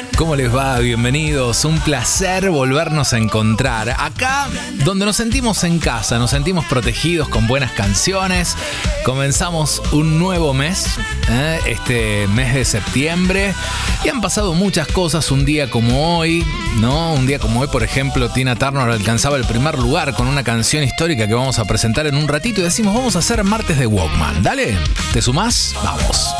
¿Cómo les va? Bienvenidos. Un placer volvernos a encontrar acá donde nos sentimos en casa, nos sentimos protegidos con buenas canciones. Comenzamos un nuevo mes, este mes de septiembre, y han pasado muchas cosas un día como hoy, ¿no? Un día como hoy, por ejemplo, Tina Turner alcanzaba el primer lugar con una canción histórica que vamos a presentar en un ratito y decimos, vamos a hacer martes de Walkman. Dale, ¿te sumás? Vamos.